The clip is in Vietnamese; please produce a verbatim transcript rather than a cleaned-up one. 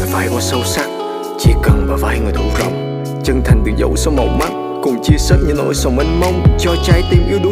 phải quá sâu sắc, chỉ cần bờ vai người đủ rộng, chân thành từ dấu số màu mắt, cùng chia sẻ những nỗi sầu mênh mông cho trái tim yếu đuối.